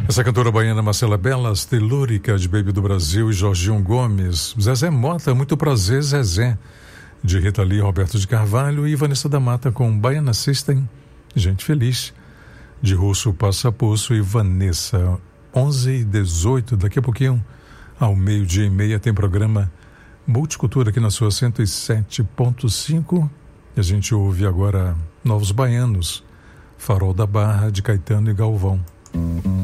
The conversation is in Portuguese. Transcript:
Essa cantora baiana Marcela Bellas, Telúrica, de Baby do Brasil, e Jorginho Gomes. Zezé Mota, Muito Prazer, Zezé, de Rita Lee, Roberto de Carvalho, e Vanessa da Mata com Baiana System, Gente Feliz, de Russo Passapulso e Vanessa. 11h18, daqui a pouquinho, ao 12h30, tem programa Multicultura aqui na sua 107.5. E a gente ouve agora Novos Baianos, Farol da Barra, de Caetano e Galvão.